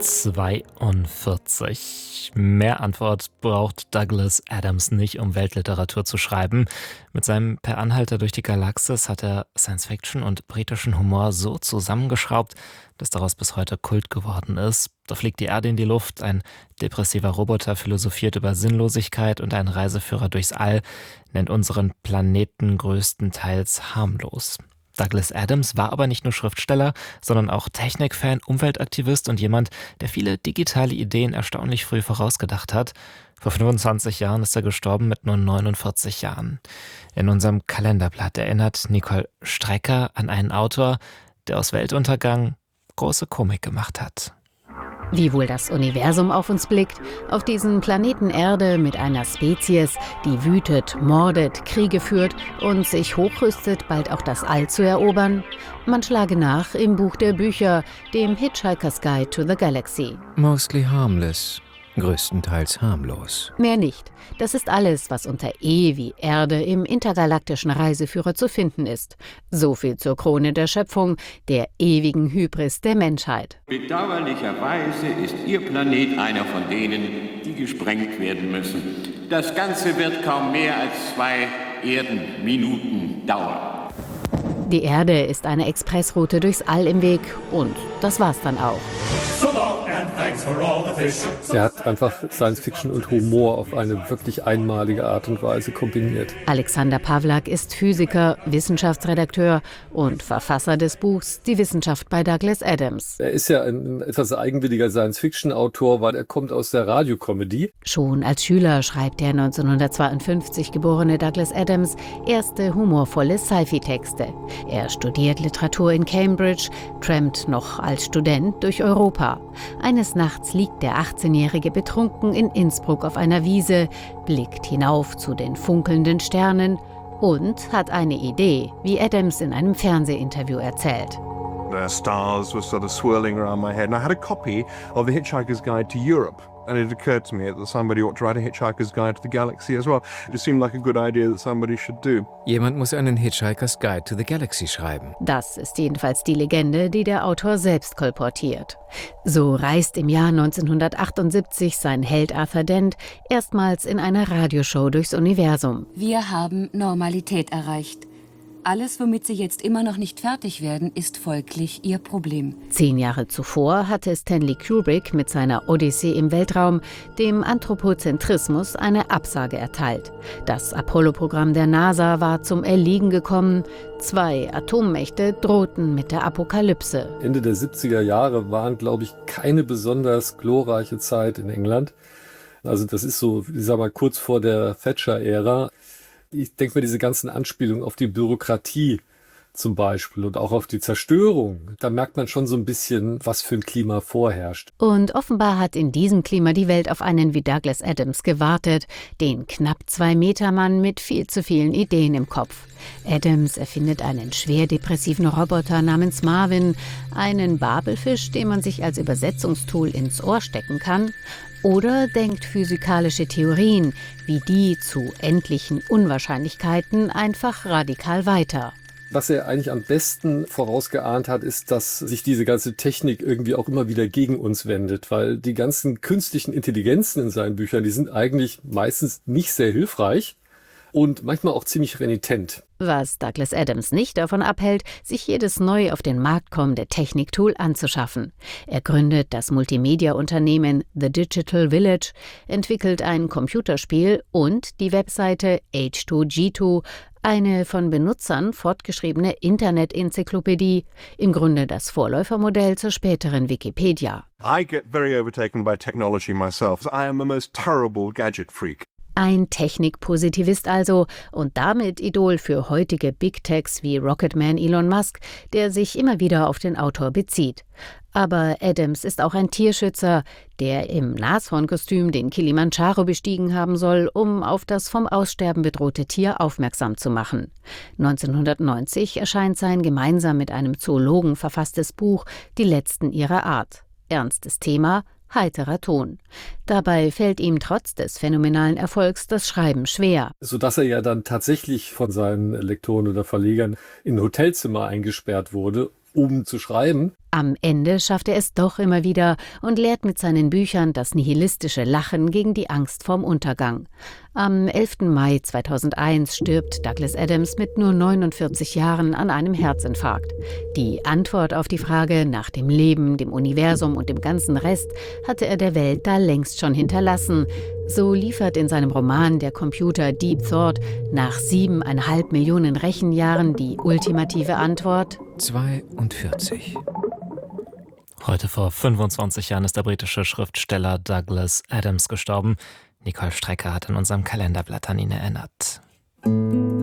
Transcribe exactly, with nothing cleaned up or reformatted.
zweiundvierzig. Mehr Antwort braucht Douglas Adams nicht, um Weltliteratur zu schreiben. Mit seinem Per Anhalter durch die Galaxis hat er Science-Fiction und britischen Humor so zusammengeschraubt, dass daraus bis heute Kult geworden ist. Da fliegt die Erde in die Luft, ein depressiver Roboter philosophiert über Sinnlosigkeit und ein Reiseführer durchs All nennt unseren Planeten größtenteils harmlos. Douglas Adams war aber nicht nur Schriftsteller, sondern auch Technikfan, Umweltaktivist und jemand, der viele digitale Ideen erstaunlich früh vorausgedacht hat. Vor fünfundzwanzig Jahren ist er gestorben mit nur neunundvierzig Jahren. In unserem Kalenderblatt erinnert Nicole Strecker an einen Autor, der aus Weltuntergang große Komik gemacht hat. Wie wohl das Universum auf uns blickt, auf diesen Planeten Erde mit einer Spezies, die wütet, mordet, Kriege führt und sich hochrüstet, bald auch das All zu erobern? Man schlage nach im Buch der Bücher, dem Hitchhiker's Guide to the Galaxy. Mostly harmless. Größtenteils harmlos. Mehr nicht. Das ist alles, was unter E wie Erde im intergalaktischen Reiseführer zu finden ist. So viel zur Krone der Schöpfung, der ewigen Hybris der Menschheit. Bedauerlicherweise ist Ihr Planet einer von denen, die gesprengt werden müssen. Das Ganze wird kaum mehr als zwei Erdenminuten dauern. Die Erde ist eine Expressroute durchs All im Weg und das war's dann auch. Er hat einfach Science-Fiction und Humor auf eine wirklich einmalige Art und Weise kombiniert. Alexander Pawlak ist Physiker, Wissenschaftsredakteur und Verfasser des Buchs Die Wissenschaft bei Douglas Adams. Er ist ja ein etwas eigenwilliger Science-Fiction-Autor, weil er kommt aus der Radiokomödie. Schon als Schüler schreibt der neunzehnhundertzweiundfünfzig geborene Douglas Adams erste humorvolle Sci-Fi-Texte. Er studiert Literatur in Cambridge, trampt noch als Student durch Europa. Eines Nachts liegt der achtzehnjährige betrunken in Innsbruck auf einer Wiese, blickt hinauf zu den funkelnden Sternen und hat eine Idee, wie Adams in einem Fernsehinterview erzählt. The stars were sort of swirling around my head and I had a copy of The Hitchhiker's Guide to Europe. And it occurred to me that somebody ought to write a Hitchhiker's Guide to the Galaxy as well. It seemed like a good idea that somebody should do. Jemand muss einen Hitchhiker's Guide to the Galaxy schreiben. Das ist jedenfalls die Legende, die der Autor selbst kolportiert. So reist im Jahr neunzehnhundertachtundsiebzig sein Held Arthur Dent erstmals in einer Radioshow durchs Universum. Wir haben Normalität erreicht. Alles, womit Sie jetzt immer noch nicht fertig werden, ist folglich Ihr Problem. Zehn Jahre zuvor hatte Stanley Kubrick mit seiner Odyssee im Weltraum dem Anthropozentrismus eine Absage erteilt. Das Apollo-Programm der NASA war zum Erliegen gekommen. Zwei Atommächte drohten mit der Apokalypse. Ende der siebziger Jahre waren, glaube ich, keine besonders glorreiche Zeit in England. Also das ist so, ich sag mal, kurz vor der Thatcher-Ära. Ich denke mir, diese ganzen Anspielungen auf die Bürokratie zum Beispiel und auch auf die Zerstörung, da merkt man schon so ein bisschen, was für ein Klima vorherrscht. Und offenbar hat in diesem Klima die Welt auf einen wie Douglas Adams gewartet, den knapp zwei Meter Mann mit viel zu vielen Ideen im Kopf. Adams erfindet einen schwer depressiven Roboter namens Marvin, einen Babelfisch, den man sich als Übersetzungstool ins Ohr stecken kann, oder denkt physikalische Theorien wie die zu endlichen Unwahrscheinlichkeiten einfach radikal weiter. Was er eigentlich am besten vorausgeahnt hat, ist, dass sich diese ganze Technik irgendwie auch immer wieder gegen uns wendet, weil die ganzen künstlichen Intelligenzen in seinen Büchern, die sind eigentlich meistens nicht sehr hilfreich und manchmal auch ziemlich renitent. Was Douglas Adams nicht davon abhält, sich jedes neu auf den Markt kommende Techniktool anzuschaffen. Er gründet das Multimedia-Unternehmen The Digital Village, entwickelt ein Computerspiel und die Webseite H zwei G zwei, eine von Benutzern fortgeschriebene Internet-Enzyklopädie, im Grunde das Vorläufermodell zur späteren Wikipedia. I get very overtaken by technology myself. I am a most terrible gadget freak. Ein Technikpositivist also und damit Idol für heutige Big Techs wie Rocketman Elon Musk, der sich immer wieder auf den Autor bezieht. Aber Adams ist auch ein Tierschützer, der im Nashornkostüm den Kilimanjaro bestiegen haben soll, um auf das vom Aussterben bedrohte Tier aufmerksam zu machen. neunzehnhundertneunzig erscheint sein gemeinsam mit einem Zoologen verfasstes Buch Die Letzten ihrer Art. Ernstes Thema, heiterer Ton. Dabei fällt ihm trotz des phänomenalen Erfolgs das Schreiben schwer. Sodass er ja dann tatsächlich von seinen Lektoren oder Verlegern in ein Hotelzimmer eingesperrt wurde, um zu schreiben. Am Ende schafft er es doch immer wieder und lehrt mit seinen Büchern das nihilistische Lachen gegen die Angst vorm Untergang. Am elften Mai zweitausendeins stirbt Douglas Adams mit nur neunundvierzig Jahren an einem Herzinfarkt. Die Antwort auf die Frage nach dem Leben, dem Universum und dem ganzen Rest hatte er der Welt da längst schon hinterlassen. So liefert in seinem Roman Der Computer Deep Thought nach siebeneinhalb Millionen Rechenjahren die ultimative Antwort: zweiundvierzig. Heute vor fünfundzwanzig Jahren ist der britische Schriftsteller Douglas Adams gestorben. Nicole Strecker hat in unserem Kalenderblatt an ihn erinnert.